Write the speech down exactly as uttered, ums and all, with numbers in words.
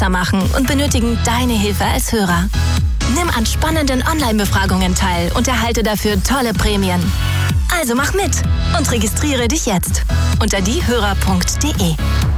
leichter machen und benötigen deine Hilfe als Hörer. Nimm an spannenden Online-Befragungen teil und erhalte dafür tolle Prämien. Also mach mit und registriere dich jetzt unter diehörer punkt de.